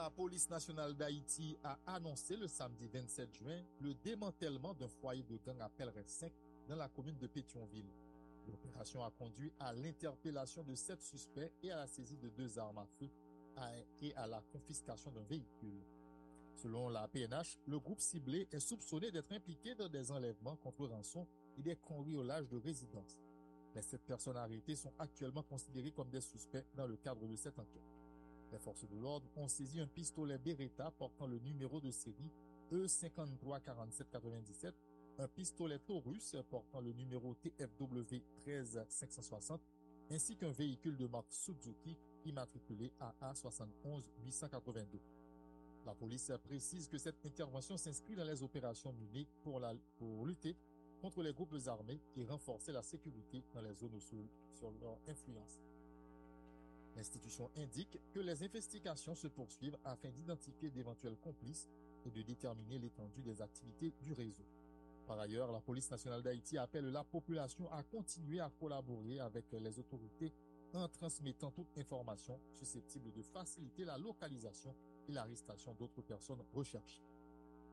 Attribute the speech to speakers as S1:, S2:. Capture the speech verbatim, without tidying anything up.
S1: La police nationale d'Haïti a annoncé le samedi vingt-sept juin le démantèlement d'un foyer de gang à Pellerin cinq dans la commune de Pétionville. L'opération a conduit à l'interpellation de sept suspects et à la saisie de deux armes à feu et à la confiscation d'un véhicule. Selon la P N H, le groupe ciblé est soupçonné d'être impliqué dans des enlèvements contre rançon et des cambriolages de résidences. Les sept personnes arrêtées sont actuellement considérées comme des suspects dans le cadre de cette enquête. Les forces de l'ordre ont saisi un pistolet Beretta portant le numéro de série E cinquante-trois quarante-sept quatre-vingt-dix-sept, un pistolet Taurus portant le numéro T F W treize cinq cent soixante, ainsi qu'un véhicule de marque Suzuki immatriculé A A sept un un huit cent quatre-vingt-deux. La police précise que cette intervention s'inscrit dans les opérations menées pour, la, pour lutter contre les groupes armés et renforcer la sécurité dans les zones sous, sur leur influence. L'institution indique que les investigations se poursuivent afin d'identifier d'éventuels complices et de déterminer l'étendue des activités du réseau. Par ailleurs, la police nationale d'Haïti appelle la population à continuer à collaborer avec les autorités en transmettant toute information susceptible de faciliter la localisation et l'arrestation d'autres personnes recherchées.